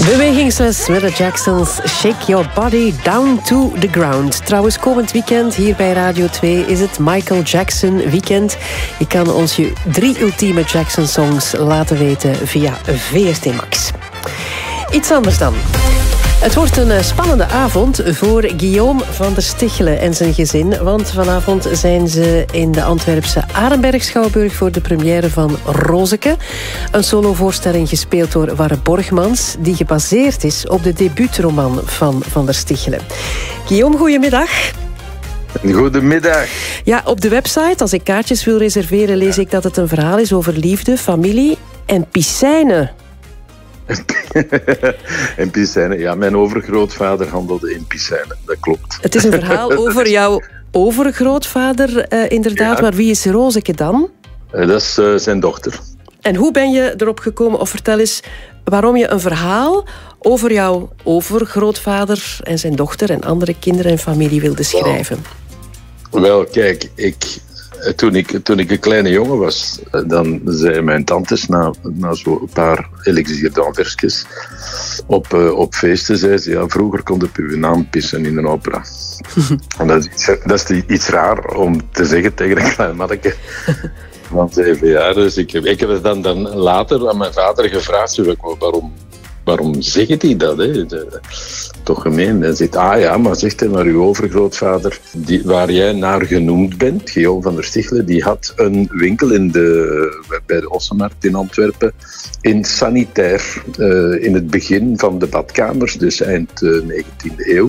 Bewegingsles met de Jacksons. Shake your body down to the ground. Trouwens, komend weekend hier bij Radio 2 is het Michael Jackson weekend. Je kan ons je 3 ultieme Jackson-songs laten weten via VRT Max. Iets anders dan. Het wordt een spannende avond voor Guillaume van der Stichelen en zijn gezin. Want vanavond zijn ze in de Antwerpse Arenberg-schouwburg voor de première van Rozeke. Een solovoorstelling gespeeld door Warre Borgmans, die gebaseerd is op de debuutroman van Van der Stichelen. Guillaume, goedemiddag. Goedemiddag. Ja, op de website, als ik kaartjes wil reserveren, lees ik dat het een verhaal is over liefde, familie en piscijnen. En piscijnen, ja, mijn overgrootvader handelde in piscijnen, dat klopt. Het is een verhaal over jouw overgrootvader, inderdaad, ja. Maar wie is Rozeke dan? Dat is zijn dochter. En hoe ben je erop gekomen, of vertel eens waarom je een verhaal over jouw overgrootvader en zijn dochter en andere kinderen en familie wilde schrijven? Wel, kijk, toen ik een kleine jongen was, dan zei mijn tantes na zo'n paar elixier d'Anversjes op feesten, zei ze, ja, vroeger kon je op uw naam pissen in een opera. En dat is iets raar om te zeggen tegen een klein manneke van 7 jaar. Dus ik heb het dan later aan mijn vader gevraagd, waarom zeggen die dat? Hè? Toch gemeen. Hij zegt, ja, maar zegt hij, maar uw overgrootvader, waar jij naar genoemd bent, Guillaume van der Stichelen, die had een winkel bij de Ossenmarkt in Antwerpen, in sanitair, in het begin van de badkamers, dus eind 19e eeuw.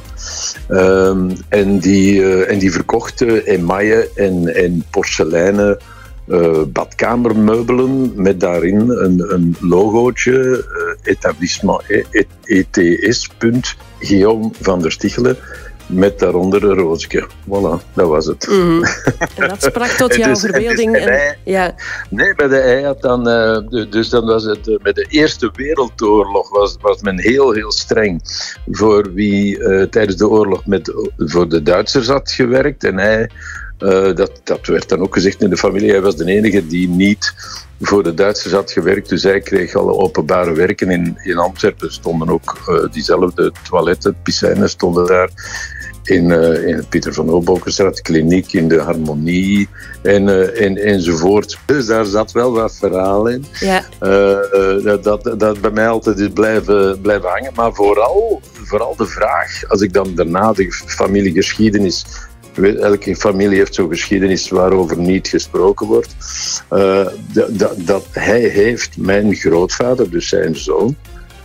En die verkocht emaille en porseleinen badkamermeubelen met daarin een logootje, etablissement ETS. Guillaume van der Stichelen, met daaronder een Rozeke. Voilà, dat was het. Mm-hmm. En dat sprak tot jouw verbeelding. Ja. Nee, bij de ei had dan... dus dan was het... Met de Eerste Wereldoorlog was men heel, heel streng voor wie tijdens de oorlog voor de Duitsers had gewerkt. En hij... Dat werd dan ook gezegd in de familie. Hij was de enige die niet voor de Duitsers had gewerkt. Dus hij kreeg alle openbare werken. In Antwerpen stonden ook diezelfde toiletten, piscijnen stonden daar. In het Pieter van Hobokenstraat, kliniek, in de Harmonie enzovoort. Dus daar zat wel wat verhaal in. Ja. Dat bij mij altijd is blijven hangen. Maar vooral de vraag, als ik dan daarna de familiegeschiedenis... Elke familie heeft zo'n geschiedenis waarover niet gesproken wordt. Dat hij heeft, mijn grootvader, dus zijn zoon,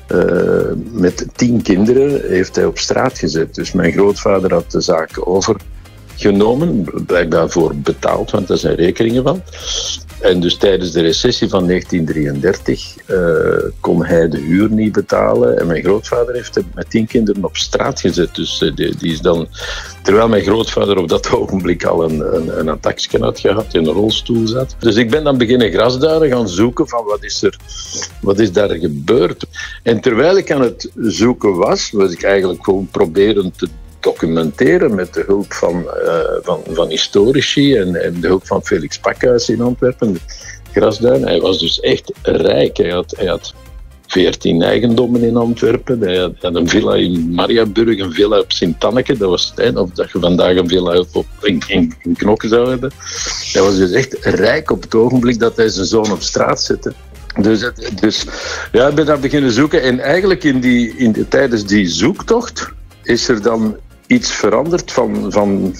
met 10 kinderen heeft hij op straat gezet. Dus mijn grootvader had de zaak overgenomen, blijkbaar voor betaald, want daar zijn rekeningen van. En dus tijdens de recessie van 1933 kon hij de huur niet betalen. En mijn grootvader heeft hem met 10 kinderen op straat gezet. Dus die is dan... Terwijl mijn grootvader op dat ogenblik al een attackje had gehad, in een rolstoel zat. Dus ik ben dan beginnen grasduinen gaan zoeken van wat is daar gebeurd. En terwijl ik aan het zoeken was ik eigenlijk gewoon proberen te documenteren met de hulp van historici en de hulp van Felix Pakhuis in Antwerpen, Grasduin. Hij was dus echt rijk. Hij had 14 eigendommen in Antwerpen. Hij had een villa in Mariaburg, een villa op Sint-Anneke. Dat was het tijd, of dat je vandaag een villa in Knokke zou hebben. Hij was dus echt rijk op het ogenblik dat hij zijn zoon op straat zette. Dus ja, ik ben daar beginnen zoeken. En eigenlijk tijdens die zoektocht is er dan iets veranderd van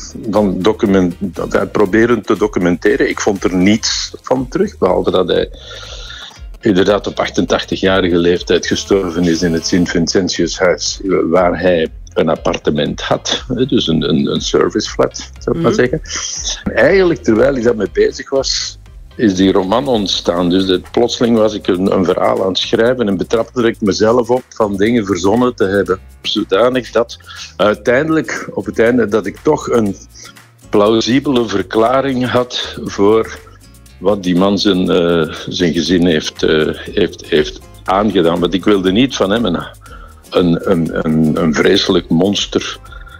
proberen te documenteren. Ik vond er niets van terug, behalve dat hij inderdaad op 88-jarige leeftijd gestorven is in het Sint-Vincentiushuis, waar hij een appartement had. Dus een serviceflat, zou ik maar zeggen. En eigenlijk, terwijl ik daarmee bezig was, is die roman ontstaan. Dus plotseling was ik een verhaal aan het schrijven en betrapte ik mezelf op van dingen verzonnen te hebben. Zodanig dat uiteindelijk, op het einde, dat ik toch een plausibele verklaring had voor wat die man zijn gezin heeft aangedaan. Want ik wilde niet van hem een vreselijk monster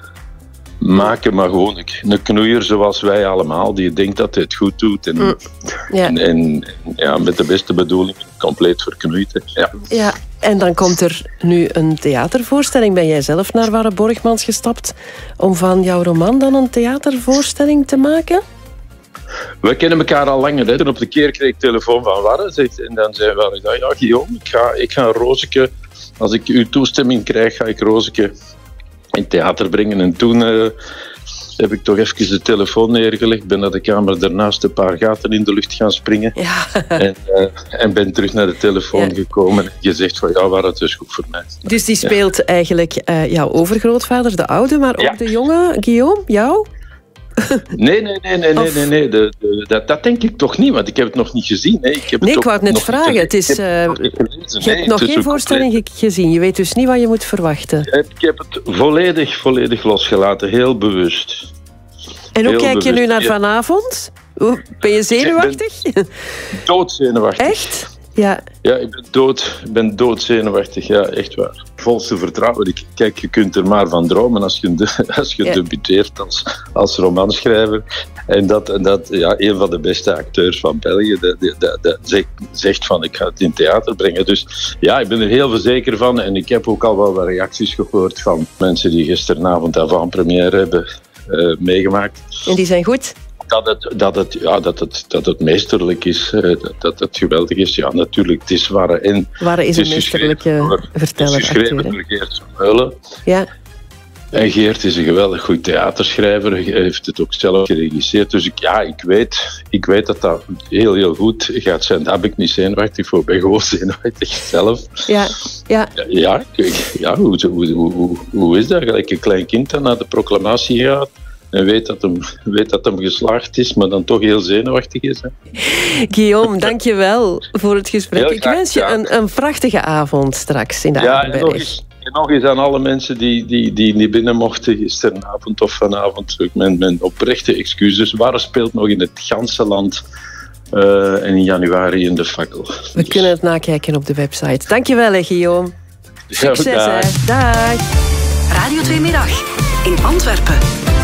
maken, maar gewoon een knoeier zoals wij allemaal, die denkt dat hij het goed doet en met de beste bedoelingen compleet verknoeid. Ja. Ja, en dan komt er nu een theatervoorstelling. Ben jij zelf naar Warre Borgmans gestapt om van jouw roman dan een theatervoorstelling te maken? We kennen elkaar al langer. Hè. En op de keer kreeg ik telefoon van Warre. En dan zei Warre, ja Guillaume, ik ga Rozeke, als ik uw toestemming krijg, ga ik Rozeke in theater brengen. En toen heb ik toch even de telefoon neergelegd. Ben naar de kamer daarnaast een paar gaten in de lucht gaan springen. Ja. En ben terug naar de telefoon gekomen en gezegd van ja, Warre, het is goed voor mij. Dus die speelt eigenlijk jouw overgrootvader, de oude, maar ook de jonge Guillaume, jou? Nee. Dat denk ik toch niet, want ik heb het nog niet gezien. Hè. Ik wou het net vragen. Je hebt nog geen voorstelling gezien. Je weet dus niet wat je moet verwachten. Ik heb het volledig losgelaten, heel bewust. En hoe kijk je nu naar vanavond? Ben je zenuwachtig? Ik ben doodzenuwachtig. Echt? Ja. Ja, ik ben doodzenuwachtig, ja, echt waar. Volste vertrouwen. Kijk, je kunt er maar van dromen als je debuteert als romanschrijver. En dat een van de beste acteurs van België dat zegt van ik ga het in theater brengen. Dus ja, ik ben er heel verzekerd van. En ik heb ook al wel wat reacties gehoord van mensen die gisteravond avant-première hebben meegemaakt. En die zijn goed? Dat het meesterlijk is, dat het geweldig is. Ja, natuurlijk, het is Warre. En Warre is een meesterlijke verteller. Het is geschreven door Geert Vermeulen. Ja. En Geert is een geweldig goed theaterschrijver. Hij heeft het ook zelf geregisseerd. Dus ik weet dat dat heel goed gaat zijn. Daar ben ik niet zenuwachtig voor. Ik ben gewoon zenuwachtig zelf. Ja. Hoe is dat? Gelijk een klein kind dat naar de proclamatie gaat. En weet dat hem geslaagd is, maar dan toch heel zenuwachtig is. Hè? Guillaume, dank je wel voor het gesprek. Ik wens je een prachtige avond straks in de Arenberg. En nog eens aan alle mensen die niet binnen mochten gisteravond of vanavond. Mijn oprechte excuses. Warre speelt nog in het ganse land. En in januari in de Fakkel. We kunnen het nakijken op de website. Dank je wel, Guillaume. Succes, hè. Dag. Radio 2 Middag in Antwerpen.